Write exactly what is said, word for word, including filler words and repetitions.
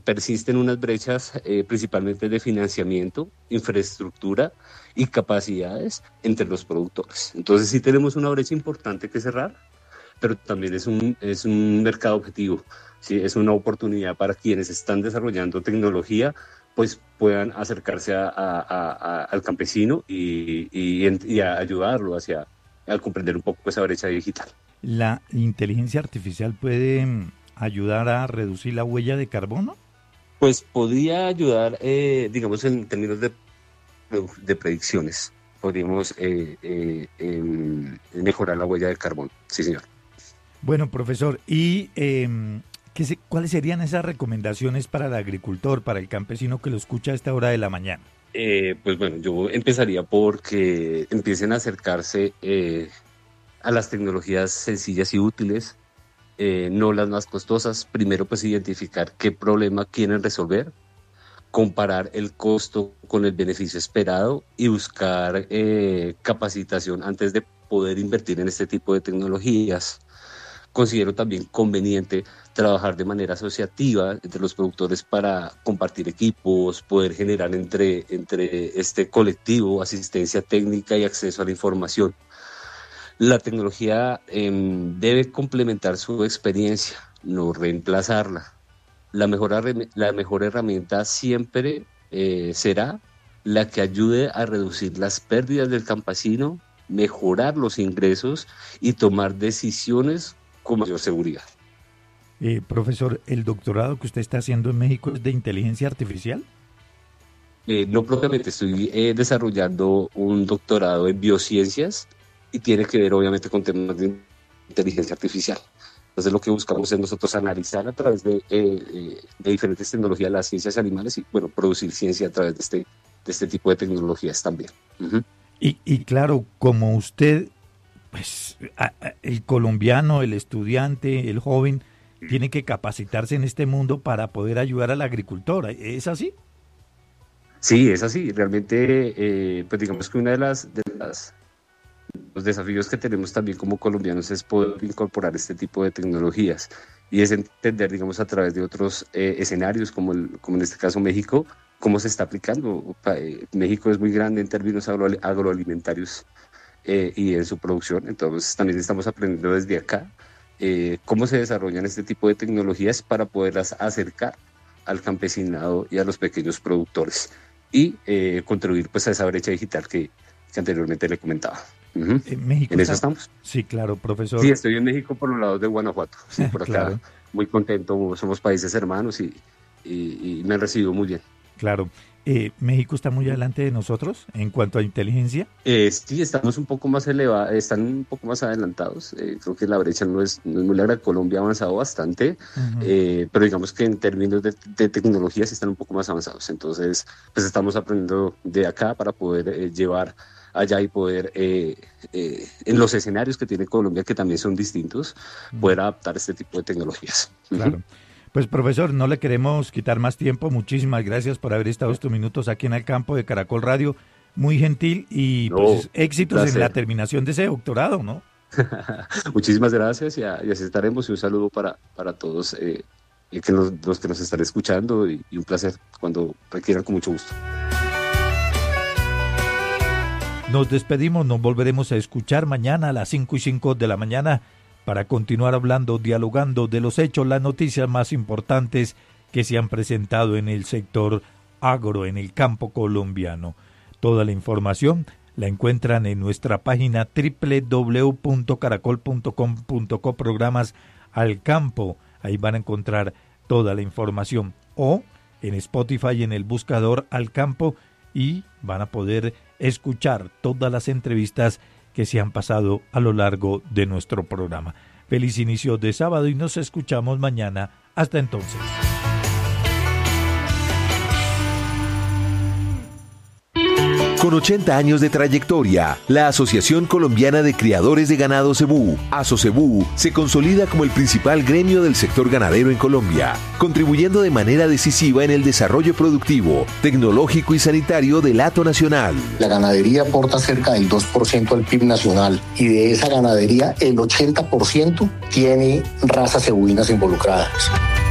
persisten unas brechas eh, principalmente de financiamiento, infraestructura y capacidades entre los productores. Entonces sí tenemos una brecha importante que cerrar, pero también es un, es un mercado objetivo, ¿sí? Es una oportunidad para quienes están desarrollando tecnología, pues puedan acercarse a, a, a, al campesino y, y, y a ayudarlo hacia a comprender un poco esa brecha digital. ¿La inteligencia artificial puede ayudar a reducir la huella de carbono? Pues podría ayudar, eh, digamos, en términos de, de predicciones. Podríamos eh, eh, eh, mejorar la huella de carbono. Sí, señor. Bueno, profesor, ¿y eh, ¿qué se, cuáles serían esas recomendaciones para el agricultor, para el campesino que lo escucha a esta hora de la mañana? Eh, pues bueno, yo empezaría por que empiecen a acercarse eh, a las tecnologías sencillas y útiles, eh, no las más costosas. Primero, pues identificar qué problema quieren resolver, comparar el costo con el beneficio esperado y buscar eh, capacitación antes de poder invertir en este tipo de tecnologías. Considero también conveniente trabajar de manera asociativa entre los productores para compartir equipos, poder generar entre, entre este colectivo asistencia técnica y acceso a la información. La tecnología eh, debe complementar su experiencia, no reemplazarla. La mejor, la mejor herramienta siempre eh, será la que ayude a reducir las pérdidas del campesino, mejorar los ingresos y tomar decisiones con mayor seguridad. Eh, profesor, ¿el doctorado que usted está haciendo en México es de inteligencia artificial? Eh, no propiamente, estoy eh, desarrollando un doctorado en biociencias y tiene que ver obviamente con temas de inteligencia artificial. Entonces lo que buscamos es nosotros analizar a través de, eh, de diferentes tecnologías las ciencias animales y bueno, producir ciencia a través de este, de este tipo de tecnologías también. Uh-huh. Y, y claro, como usted... Pues el colombiano, el estudiante, el joven, tiene que capacitarse en este mundo para poder ayudar al agricultor. ¿Es así? Sí, es así. Realmente, eh, pues digamos que uno de las, de las los desafíos que tenemos también como colombianos es poder incorporar este tipo de tecnologías y es entender, digamos, a través de otros eh, escenarios, como, el, como en este caso México, cómo se está aplicando. México es muy grande en términos agro, agroalimentarios. Eh, y en su producción, entonces también estamos aprendiendo desde acá eh, cómo se desarrollan este tipo de tecnologías para poderlas acercar al campesinado y a los pequeños productores y eh, contribuir pues a esa brecha digital que, que anteriormente le comentaba. Uh-huh. ¿En México ¿En está? eso estamos? Sí, claro, profesor. Sí, estoy en México por los lados de Guanajuato, sí, por acá, claro. Muy contento, somos países hermanos y, y, y me han recibido muy bien. Claro. Eh, ¿México está muy adelante de nosotros en cuanto a inteligencia? Eh, sí, estamos un poco más elevados, están un poco más adelantados. Eh, creo que la brecha no es, no es muy larga. Colombia ha avanzado bastante, uh-huh. eh, pero digamos que en términos de, de tecnologías están un poco más avanzados. Entonces, pues estamos aprendiendo de acá para poder eh, llevar allá y poder, eh, eh, en los escenarios que tiene Colombia, que también son distintos, uh-huh. poder adaptar este tipo de tecnologías. Claro. Uh-huh. Pues profesor, no le queremos quitar más tiempo. Muchísimas gracias por haber estado estos minutos aquí en el campo de Caracol Radio. Muy gentil y no, pues éxitos en la terminación de ese doctorado, ¿no? Muchísimas gracias y, a, y así estaremos. Y un saludo para, para todos eh, y que nos, los que nos están escuchando y, y un placer cuando requieran, con mucho gusto. Nos despedimos, nos volveremos a escuchar mañana a las cinco y cinco de la mañana para continuar hablando, dialogando de los hechos, las noticias más importantes que se han presentado en el sector agro, en el campo colombiano. Toda la información la encuentran en nuestra página doble u doble u doble u punto caracol punto com punto co, programas al campo. Ahí van a encontrar toda la información. O en Spotify, en el buscador al campo, y van a poder escuchar todas las entrevistas que se han pasado a lo largo de nuestro programa. Feliz inicio de sábado y nos escuchamos mañana. Hasta entonces. Con ochenta años de trayectoria, la Asociación Colombiana de Criadores de Ganado Cebú, ASOCEBU, se consolida como el principal gremio del sector ganadero en Colombia, contribuyendo de manera decisiva en el desarrollo productivo, tecnológico y sanitario del hato nacional. La ganadería aporta cerca del dos por ciento al P I B nacional y de esa ganadería el ochenta por ciento tiene razas cebuinas involucradas.